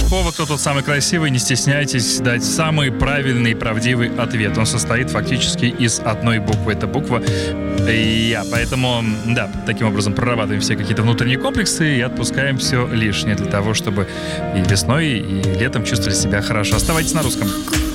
Пирожкова, кто тут самый красивый, не стесняйтесь дать самый правильный и правдивый ответ. Он состоит фактически из одной буквы. Это буква Я. Поэтому, да, таким образом прорабатываем все какие-то внутренние комплексы и отпускаем все лишнее для того, чтобы и весной, и летом чувствовали себя хорошо. Оставайтесь на русском.